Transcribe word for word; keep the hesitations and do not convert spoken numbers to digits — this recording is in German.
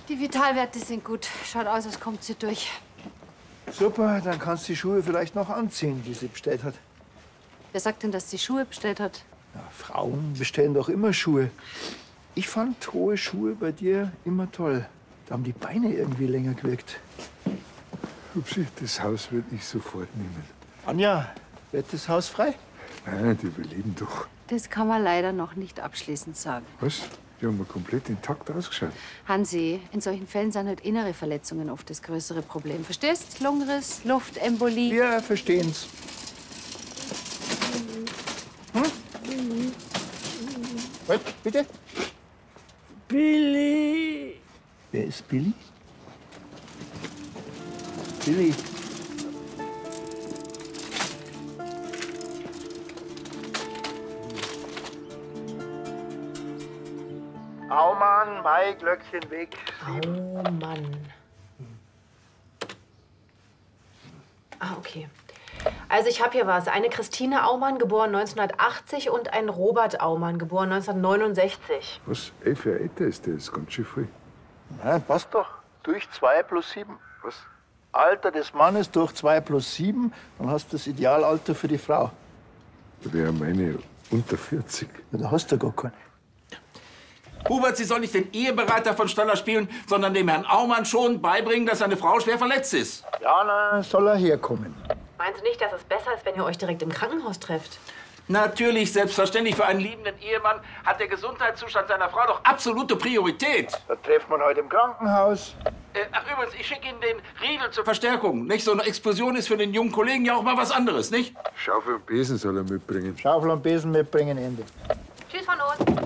Die Vitalwerte sind gut. Schaut aus, als kommt sie durch. Super, dann kannst du die Schuhe vielleicht noch anziehen, die sie bestellt hat. Wer sagt denn, dass sie Schuhe bestellt hat? Ja, Frauen bestellen doch immer Schuhe. Ich fand hohe Schuhe bei dir immer toll. Da haben die Beine irgendwie länger gewirkt. Hupsi, das Haus würde ich sofort nehmen. Anja, wird das Haus frei? Nein, die überleben doch. Das kann man leider noch nicht abschließend sagen. Was? Die haben ja komplett intakt ausgeschaut. Hansi, in solchen Fällen sind halt innere Verletzungen oft das größere Problem. Verstehst? Lungenriss, Luftembolie. Wir verstehen's. Hm? Was, bitte? Billy! Wer ist Billy? Billy. Aumann, Mai, Glöckchen, Weg. Oh Mann. Ah, okay. Also ich habe hier was. Eine Christine Aumann, geboren neunzehnhundertachtzig, und ein Robert Aumann, geboren neunzehnhundertneunundsechzig. Was? Elf Jahre älter ist der, ist ganz schön viel. Na, passt doch. Durch zwei plus sieben. Was? Alter des Mannes durch zwei plus sieben, dann hast du das Idealalter für die Frau. Da wäre meine unter vierzig. Ja, da hast du gar keinen. Hubert, Sie sollen nicht den Eheberater von Stoller spielen, sondern dem Herrn Aumann schon beibringen, dass seine Frau schwer verletzt ist. Ja, na, soll er herkommen. Meinst du nicht, dass es besser ist, wenn ihr euch direkt im Krankenhaus trefft? Natürlich, selbstverständlich. Für einen liebenden Ehemann hat der Gesundheitszustand seiner Frau doch absolute Priorität. Da trifft man heute im Krankenhaus. Äh, ach, übrigens, ich schicke Ihnen den Riedel zur Verstärkung. Nicht? So eine Explosion ist für den jungen Kollegen ja auch mal was anderes, nicht? Schaufel und Besen soll er mitbringen. Schaufel und Besen mitbringen, Ende. Tschüss von uns.